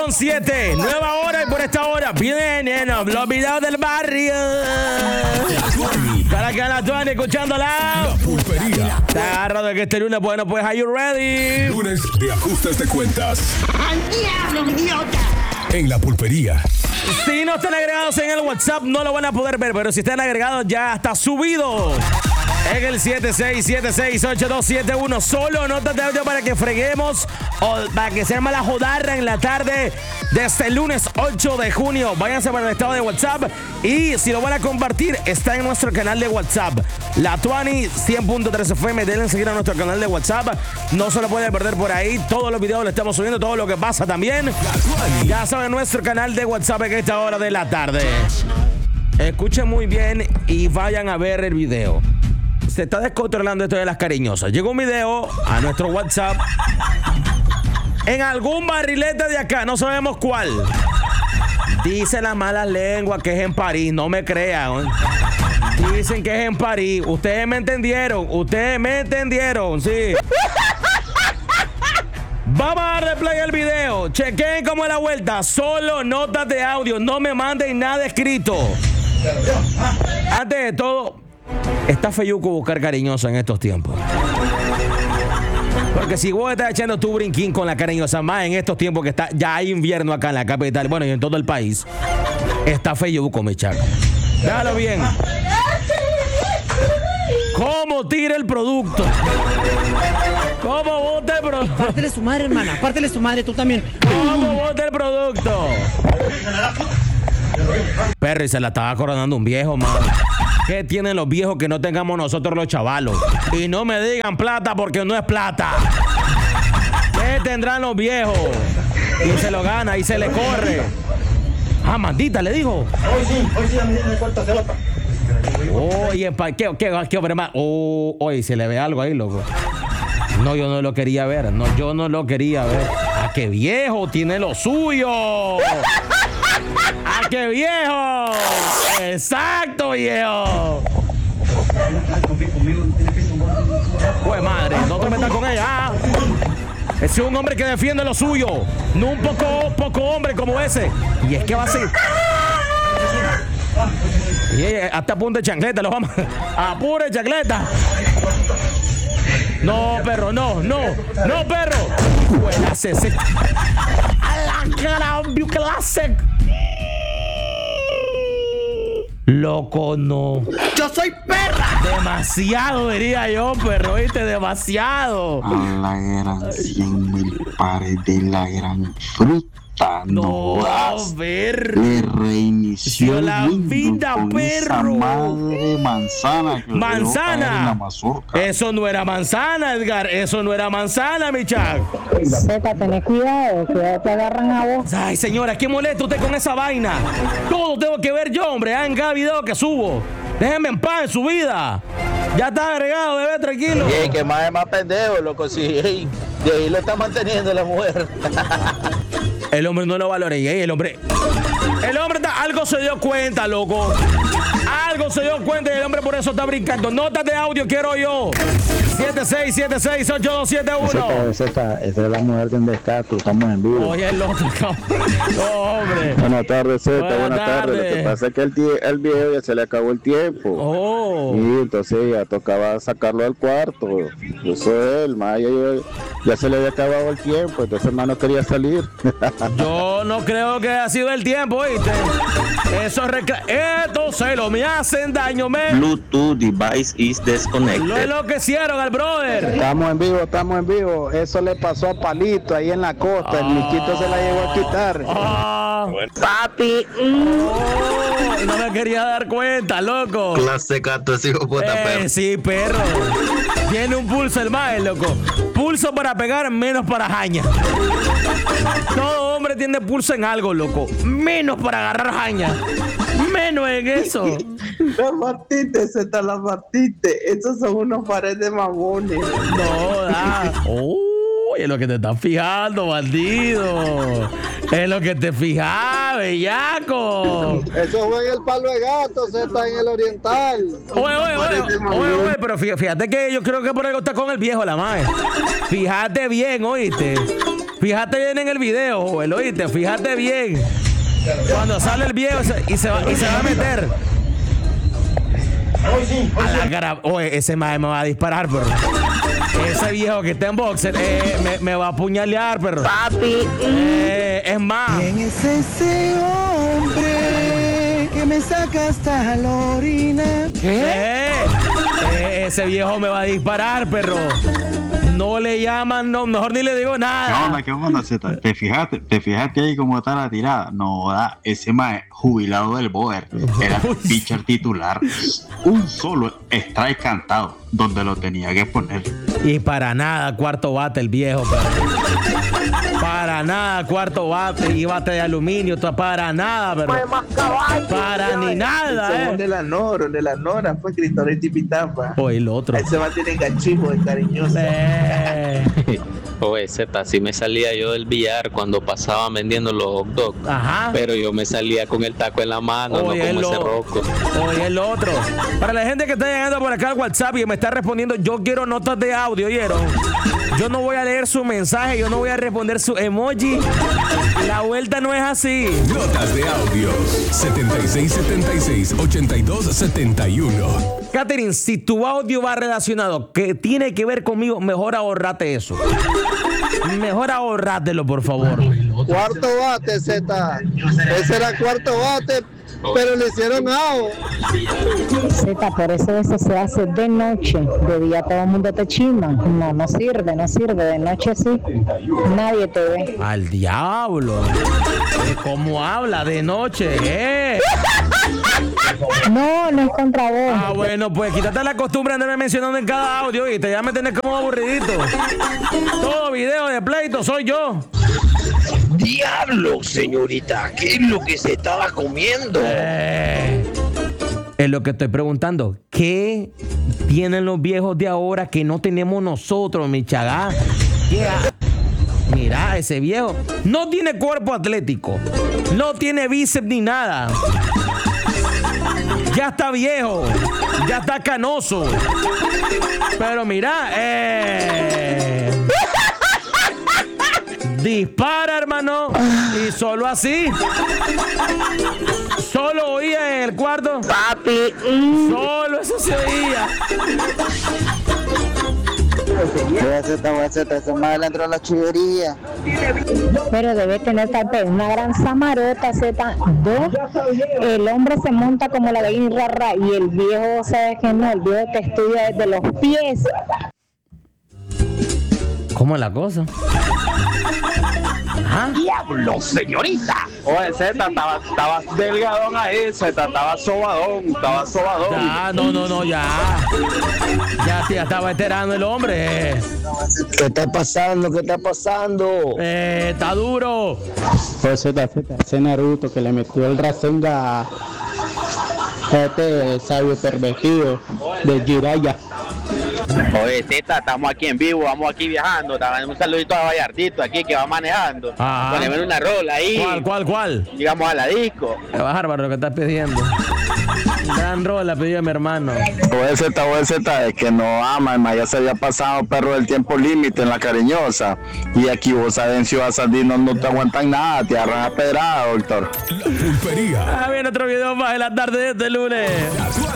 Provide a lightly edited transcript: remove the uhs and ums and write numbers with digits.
8:07, nueva hora y por esta hora vienen los videos del barrio. Para que la Tuani escuchándola. La Pulpería. Te agarro de que este lunes, bueno, pues, are you ready? Lunes de ajustes de cuentas. ¡Al diablo, idiota! En La Pulpería. Si no están agregados en el WhatsApp, no lo van a poder ver, pero si están agregados, ya está subido. En el 76768271. Solo notas de audio para que freguemos o para que se arme la jodarra en la tarde de este lunes 8 de junio. Váyanse para el estado de WhatsApp y si lo van a compartir, está en nuestro canal de WhatsApp. La Tuani 100.3 FM. Denle seguir a nuestro canal de WhatsApp. No se lo pueden perder por ahí. Todos los videos le estamos subiendo, todo lo que pasa también. Ya saben, nuestro canal de WhatsApp en esta hora de la tarde. Escuchen muy bien y vayan a ver el video. Se está descontrolando esto de las cariñosas. Llegó un video a nuestro WhatsApp en algún barrilete de acá, no sabemos cuál. Dice la mala lengua que es en París, no me crean. Dicen que es en París. Ustedes me entendieron, sí. Vamos a darle play al video. Chequen cómo es la vuelta. Solo notas de audio, no me manden nada escrito. Antes de todo, está feyuco buscar cariñosa en estos tiempos. Porque si vos estás echando tu brinquín con la cariñosa, más en estos tiempos que ya hay invierno acá en la capital, bueno, y en todo el país, está feyuco, mi chaco. Déjalo bien. ¿Cómo tira el producto? ¿Cómo bota el producto? Pártele su madre, hermana. Pártele su madre, tú también. ¿Cómo bota el producto? Perro, y se la estaba coronando un viejo, man. ¿Qué tienen los viejos que no tengamos nosotros los chavalos? Y no me digan plata porque no es plata. ¿Qué tendrán los viejos? Y se lo gana y se le corre. Ah, maldita, le dijo. Hoy sí, a mí me corta pelota. Oye, ¿qué hombre más? Oye, se le ve algo ahí, loco. No, yo no lo quería ver. No, yo no lo quería ver. ¡Ah, qué viejo! Tiene lo suyo. ¡Ah, qué viejo! ¡Exacto, viejo! Pues madre, no te metas con ella. ¿Ah? Ese es un hombre que defiende lo suyo. No un poco hombre como ese. Y es que va a ser. Y hasta punto de chancleta lo vamos. A pura chancleta. No, perro, no, perro. Buena CC. A la cambio clase. Loco, no. ¡Yo soy perra! Demasiado, diría yo, perro, ¿viste? Demasiado. A la gran 100,000 pares de la gran fruta. No, perro. Le reinició la vida, con esa perro. madre manzana que manzana. En la mazorca. Eso no era manzana, Edgar. Eso no era manzana, mi chac. Zeta, tenés cuidado, que te agarran a vos. Ay, señora, ¿qué molesta usted con esa vaina? Todo tengo que ver yo, hombre. En cada video que subo. Déjenme en paz en su vida. Ya está agregado, bebé, tranquilo. Y que más es más pendejo, loco. Si de ahí lo está manteniendo la mujer. El hombre no lo valora. Y el hombre algo se dio cuenta, loco. Algo se dio cuenta y el hombre por eso está brincando. Notas de audio quiero yo. 76768271. Esa es la mujer de un descato. Estamos en vivo. Oye, el otro, cabrón. No, hombre. Buenas tardes, Zeta. Buenas tardes. Lo que pasa es que el viejo ya se le acabó el tiempo. Oh. Y entonces ya tocaba sacarlo al cuarto. Eso es él, más ya se le había acabado el tiempo. Entonces, hermano, quería salir. Yo no creo que ha sido el tiempo, ¿viste? Estos celos me hacen daño, men. Bluetooth device is disconnected. Lo enloquecieron al brother. Estamos en vivo. Eso le pasó a Palito ahí en la costa. El Miquito se la llegó a quitar. Papi. No me quería dar cuenta, loco. Clase gato, ese hijo puta perro. Sí, perro. Tiene un pulso el mae, loco. Pulso para pegar, menos para jaña. Todo hombre tiene pulso en algo, loco. Menos para agarrar jaña. Menos en eso. La partiste, Zeta, la partiste. Esos son unos pares de mamones. No, da. Es lo que te estás fijando, bandido. Es lo que te fijas, bellaco. Eso fue en el Palo de Gato, Zeta, en el Oriental. Oye, pero fíjate que yo creo que por algo está con el viejo la madre. Fíjate bien, oíste. Fíjate bien en el video, Joel, oíste, fíjate bien. Cuando sale el viejo y se va a meter. A la cara. Oye, ese mae me va a disparar, perro. Ese viejo que está en boxer me va a apuñalear, perro. Papi. Es más. ¿Quién es ese hombre que me saca hasta la orina? Ese viejo me va a disparar, perro. No le llaman, no, mejor ni le digo nada. ¿Qué onda, Z? ¿Te fijaste ahí cómo está la tirada? No, ese mae jubilado del Boer era pitcher titular. Un solo strike cantado donde lo tenía que poner. Y para nada, cuarto bate el viejo, perro. Para nada, cuarto bate y bate de aluminio, para nada, perro. Para ni nada, de la Nora, fue Cristorito y Pitapa. O el otro. Ese va a tener gachivo de cariñoso. Oye, Z, así me salía yo del billar cuando pasaba vendiendo los hot dogs. Ajá. Pero yo me salía con el taco en la mano, no como ese roco. Oye, el otro. Para la gente que está llegando por acá al WhatsApp y me está respondiendo, yo quiero notas de audio, ¿oyeron? Yo no voy a leer su mensaje, yo no voy a responder su emoji. La vuelta no es así. Notas de audio 7676-8271. Catherine, si tu audio va relacionado, que tiene que ver conmigo, mejor ahorrate eso. Mejor ahorrátelo, por favor. Cuarto bate, Z. Ese era cuarto bate, pero le hicieron AO. Z, por eso se hace de noche. De día todo el mundo te chima. No sirve. De noche sí. Nadie te ve. Al diablo. ¿Cómo habla de noche? No es contra vos. Ah, bueno, pues quítate la costumbre de andarme mencionando en cada audio y te ya me tenés como aburridito. Todo video de pleito soy yo. Diablo, señorita, ¿qué es lo que se estaba comiendo? Es lo que estoy preguntando. ¿Qué tienen los viejos de ahora que no tenemos nosotros, mi chagá? Mira, ese viejo no tiene cuerpo atlético, no tiene bíceps ni nada. Ya está viejo, ya está canoso. Pero mira, dispara, hermano. Y solo así. Solo oía en el cuarto. Papi. Solo eso se oía. Eso más dentro de la chulería. Pero debe tener tal vez una gran zamarota, Z. Dos, el hombre se monta como la gallina rara y el viejo, ¿sabes qué no? El viejo te estudia desde los pies. ¿Cómo es la cosa? ¿Ah? ¡Diablo, señorita! Oye, Z, estaba delgadón ahí, Z, estaba sobadón. Ya, no, ya. Ya estaba veterano el hombre. ¿Qué está pasando? Está duro. Pues Z, ese Naruto que le metió el Rasengan a este sabio pervertido de Jiraiya. Oye, Teta, estamos aquí en vivo, vamos aquí viajando. Un saludito a Vallardito aquí que va manejando. Poneme una rola ahí. ¿Cuál? Llegamos a la disco. Es bárbaro lo que estás pidiendo. Gran rola pidió mi hermano. Oye, Z, es que no ama, ya se había pasado perro del tiempo límite en la cariñosa. Y aquí vos sabés, en Ciudad Sandino no te aguantan nada, te agarran a pedrada, doctor. La pulpería. Viene otro video más en la tarde de este lunes.